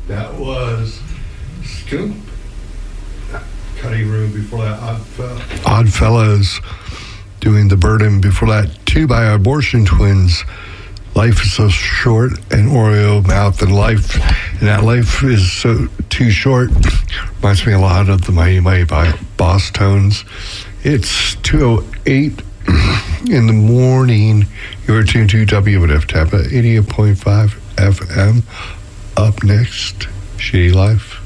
That was Scoop. Cutting Room before that. Odd Fellows doing The Burden. Before that, Two by Abortion Twins. Life is so short, and Oreo Mouth, and life, and that life is so too short. Reminds me a lot of the Mighty Mighty Boss Tones. It's 2:08 in the morning. You're tuned to WNF Tampa 88.5 FM. Up next, Shitty Life.